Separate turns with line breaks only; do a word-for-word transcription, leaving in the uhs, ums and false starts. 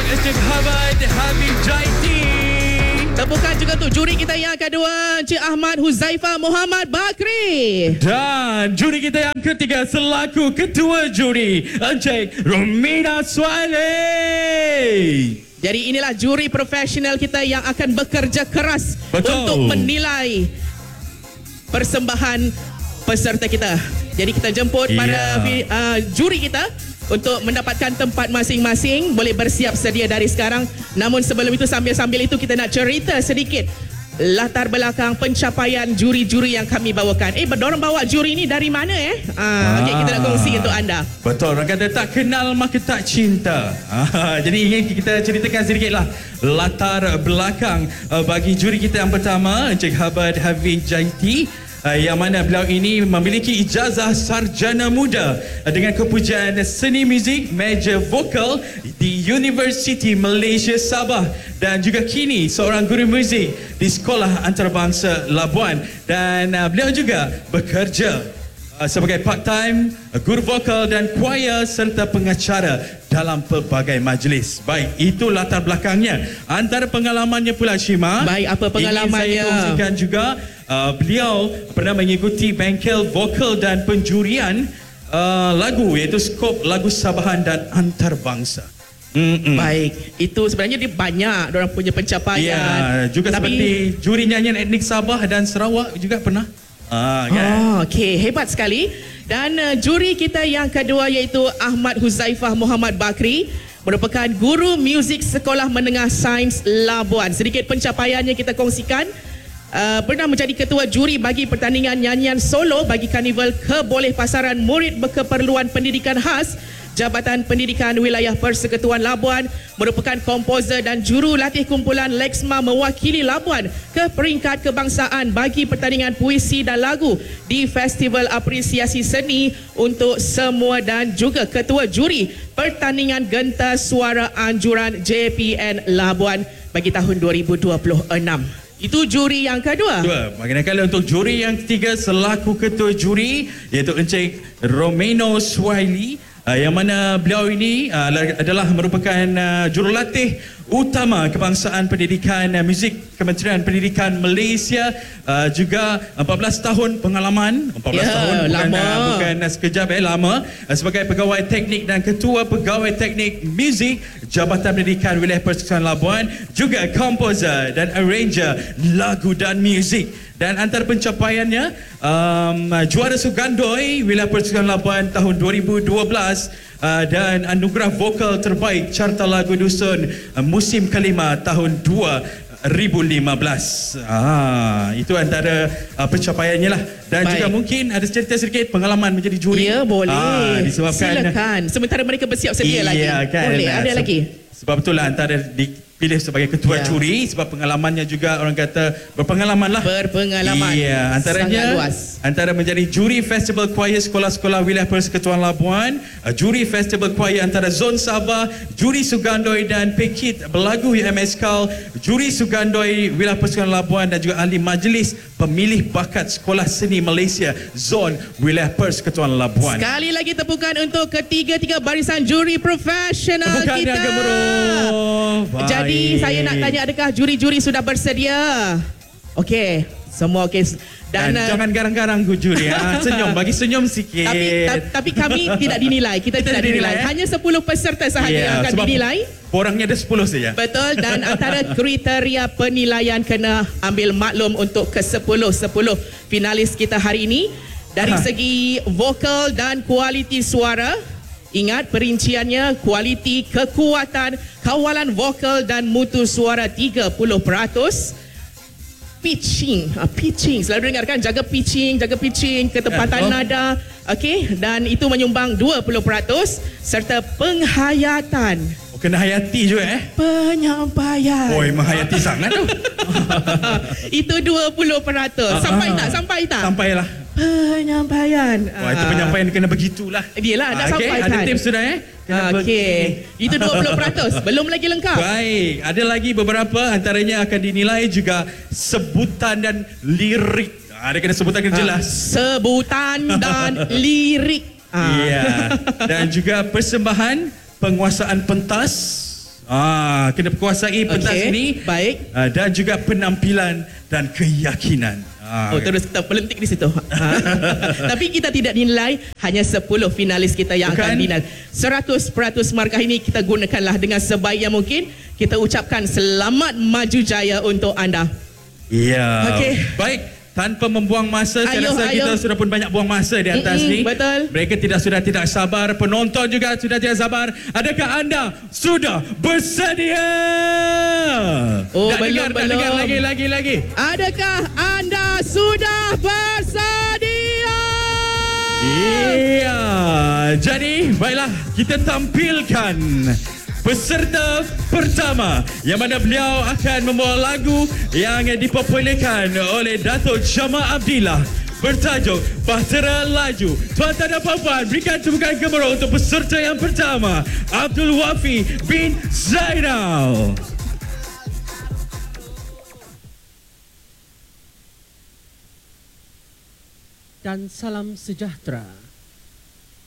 Encik Hamad Habib Jaiti.
Tepukan juga untuk juri kita yang kedua, Encik Ahmad Huzaifah Muhammad Bakri.
Dan juri kita yang ketiga selaku ketua juri, Encik Romina Sualeh.
Jadi inilah juri profesional kita yang akan bekerja keras
Betul.
untuk menilai persembahan peserta kita. Jadi kita jemput
Yeah.
para uh, juri kita untuk mendapatkan tempat masing-masing. Boleh bersiap sedia dari sekarang. Namun sebelum itu, sambil-sambil itu kita nak cerita sedikit latar belakang pencapaian juri-juri yang kami bawakan. Eh, berdorong bawa juri ni dari mana eh? Ah, ah. Okey, kita nak kongsi untuk anda.
Betul, orang kata tak kenal maka tak cinta. Ah, jadi ingin kita ceritakan sedikitlah latar belakang uh, bagi juri kita yang pertama, Encik Hamad Habib Jaiti. Uh, yang mana beliau ini memiliki ijazah sarjana muda uh, dengan kepujaan seni muzik major vokal di Universiti Malaysia Sabah dan juga kini seorang guru muzik di Sekolah Antarabangsa Labuan, dan uh, beliau juga bekerja uh, sebagai part-time uh, guru vokal dan choir serta pengacara dalam pelbagai majlis. Baik, itu latar belakangnya. Antara pengalamannya pula, Shima,
Baik, apa pengalamannya?
ingin saya kongsikan juga. Uh, beliau pernah mengikuti bengkel vokal dan penjurian uh, lagu, iaitu skop lagu Sabahan dan Antarabangsa. Mm-mm.
Baik, itu sebenarnya dia banyak orang punya pencapaian.
Ya, juga
Tapi,
seperti juri nyanyian etnik Sabah dan Sarawak juga pernah. Ah, kan?
Oh, okey, hebat sekali. Dan uh, juri kita yang kedua iaitu Ahmad Huzaifah Muhammad Bakri, merupakan guru muzik Sekolah Menengah Sains Labuan. Sedikit pencapaiannya kita kongsikan. Uh, pernah menjadi ketua juri bagi pertandingan nyanyian solo bagi Karnival Kebolehpasaran Murid Berkeperluan Pendidikan Khas Jabatan Pendidikan Wilayah Persekutuan Labuan, merupakan komposer dan jurulatih kumpulan Lexma mewakili Labuan ke peringkat kebangsaan bagi pertandingan puisi dan lagu di Festival Apresiasi Seni untuk Semua, dan juga ketua juri pertandingan Gentas Suara Anjuran J P N Labuan bagi tahun dua ribu dua puluh enam. Itu juri yang kedua.
Dua. Manakala untuk juri yang ketiga selaku ketua juri, iaitu Encik Romina Sualeh, uh, yang mana beliau ini uh, adalah merupakan uh, jurulatih utama Kebangsaan Pendidikan uh, Muzik Kementerian Pendidikan Malaysia, uh, juga empat belas tahun pengalaman. empat belas
Ya,
tahun bukan,
lama.
uh, bukan uh, sekejap, eh, lama uh, sebagai pegawai teknik dan ketua pegawai teknik muzik Jabatan Pendidikan Wilayah Persekutuan Labuan, juga komposer dan arranger lagu dan muzik. Dan antara pencapaiannya, um, juara Sugandoi Wilayah Persekutuan Labuan tahun dua ribu dua belas, uh, dan anugerah vokal terbaik Carta Lagu Dusun uh, musim kelima tahun dua ribu lima belas. Ah, itu antara uh, pencapaiannya lah. Dan
Baik.
juga mungkin ada cerita sedikit pengalaman menjadi juri.
Ya, boleh.
Ah, disebabkan
Silakan. Sementara mereka bersiap sedia lagi.
Iya, kan?
Boleh, ada
Se-
lagi.
Sebab itulah antara dipilih sebagai ketua
Ya.
juri, sebab pengalamannya juga orang kata berpengalaman lah.
Berpengalaman.
Iya, antaranya
Sangat luas.
antara menjadi juri Festival Choir Sekolah-Sekolah Wilayah Persekutuan Labuan, uh, juri Festival Choir antara Zon Sabah, juri Sugandoi dan Pekit Berlagu U M S Kal, juri Sugandoi Wilayah Persekutuan Labuan, dan juga ahli majlis pemilih bakat Sekolah Seni Malaysia Zon Wilayah Persekutuan Labuan.
Sekali lagi tepukan untuk ketiga-tiga barisan juri profesional
Tepukan
kita.
yang gemuruh.
Jadi
Baik.
saya nak tanya, adakah juri-juri sudah bersedia? Okey, semua okey.
Dan,
Dan, uh,
jangan garang-garang juri, ha. Senyum, bagi senyum sikit.
tapi, ta- tapi kami tidak dinilai. Kita
Kita
tidak dinilai.
dinilai, eh?
Hanya sepuluh peserta sahaja
Ya,
yang akan
sebab
dinilai.
Borangnya ada sepuluh saja.
Betul, dan antara kriteria penilaian kena ambil maklum untuk ke sepuluh sepuluh finalis kita hari ini. Dari
Aha.
segi vokal dan kualiti suara, ingat perinciannya: kualiti, kekuatan, kawalan vokal dan mutu suara tiga puluh peratus. Pitching, ah, pitching, selalu dengar kan, jaga pitching, jaga pitching, ketepatan
Ya, oh.
nada, okey, dan itu menyumbang dua puluh peratus, serta penghayatan,
Oh, kena hayati juga, eh.
penyampaian.
Oi, menghayati sangat tu.
Itu dua puluh peratus. Sampai tak? Sampai tak?
Sampailah.
Penyampaian.
Wah, itu penyampaian kena begitulah.
Dia lah, nak
Ah, okey,
sampaikan.
ada tips sudah, eh. Kena
Okey. Itu dua puluh peratus. Belum lagi lengkap.
Baik, ada lagi beberapa, antaranya akan dinilai juga sebutan dan lirik. Ah, Ada kena sebutan kena jelas.
Sebutan dan lirik. Ah.
Ya. Dan juga persembahan penguasaan pentas. Ah, kena kuasai pentas
Okey,
ini.
baik.
Ah, dan juga penampilan dan keyakinan. Ah,
Oh, terus kita pelentik di situ. Ha. Tapi kita tidak dinilai, hanya sepuluh finalis kita yang
Bukan?
akan dinilai. seratus peratus markah ini kita gunakanlah dengan sebaik yang mungkin. Kita ucapkan selamat maju jaya untuk anda.
Ya.
Okey.
Baik. Tanpa membuang masa, saya
Ayo,
rasa
ayo.
kita sudah pun banyak buang masa di atas
Mm-mm,
ni.
betul.
Mereka tidak sudah tidak sabar, penonton juga sudah tidak sabar. Adakah anda sudah bersedia?
Oh,
tak
belum,
dengar, tak
belum.
dengar lagi, lagi, lagi.
Adakah anda sudah bersedia?
Iya. Jadi, baiklah, kita tampilkan peserta pertama yang mana beliau akan membawa lagu yang dipopularkan oleh Datuk Jamal Abdillah bertajuk Bahtera Laju. Tuan-tuan dan puan-puan, berikan tepukan gemuruh untuk peserta yang pertama, Abdul Wafi bin Zainal.
Dan salam sejahtera.